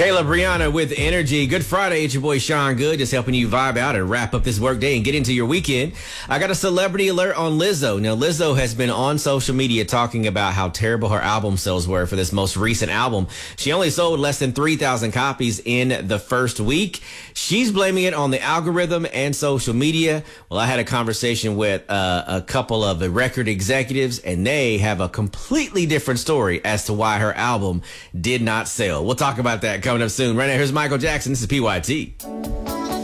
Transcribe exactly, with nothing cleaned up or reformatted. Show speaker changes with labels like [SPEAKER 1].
[SPEAKER 1] Kayla Brianna with Energy. Good Friday. It's your boy Sean Good, just helping you vibe out and wrap up this workday and get into your weekend. I got a celebrity alert on Lizzo. Now, Lizzo has been on social media talking about how terrible her album sales were for this most recent album. She only sold less than three thousand copies in the first week. She's blaming it on the algorithm and social media. Well, I had a conversation with uh, a couple of the record executives, and they have a completely different story as to why her album did not sell. We'll talk about that coming up soon. Right now, here's Michael Jackson. This is P Y T.